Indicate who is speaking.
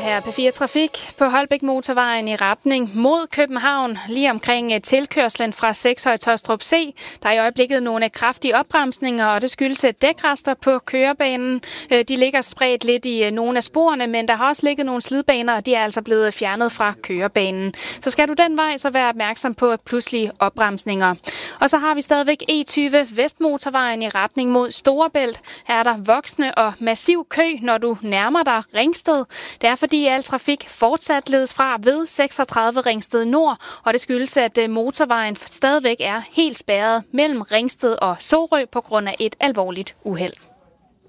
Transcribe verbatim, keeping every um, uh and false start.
Speaker 1: her P fire Trafik på Holbæk Motorvejen i retning mod København, lige omkring tilkørslen fra Sekshøj-Tåstrup C. Der er i øjeblikket nogle kraftige opbremsninger, og det skyldes dækrester på kørebanen. De ligger spredt lidt i nogle af sporene, men der har også ligget nogle slidbaner, og de er altså blevet fjernet fra kørebanen. Så skal du den vej, så vær opmærksom på pludselige opbremsninger. Og så har vi stadigvæk E tyve Vestmotorvejen i retning mod Storebælt. Her er der voksende og massiv kø, når du nærmer dig Ringsted. Det er fordi al trafik fortsat ledes fra ved seksogtredive Ringsted Nord, og det skyldes, at motorvejen stadigvæk er helt spærret mellem Ringsted og Sorø på grund af et alvorligt uheld.